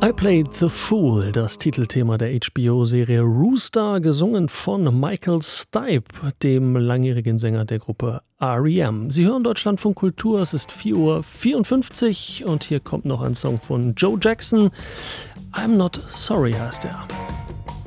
I Played the Fool, das Titelthema der HBO-Serie Rooster, gesungen von Michael Stipe, dem langjährigen Sänger der Gruppe R.E.M. Sie hören Deutschlandfunk Kultur, es ist 4:54 Uhr und hier kommt noch ein Song von Joe Jackson. I'm Not Sorry heißt er.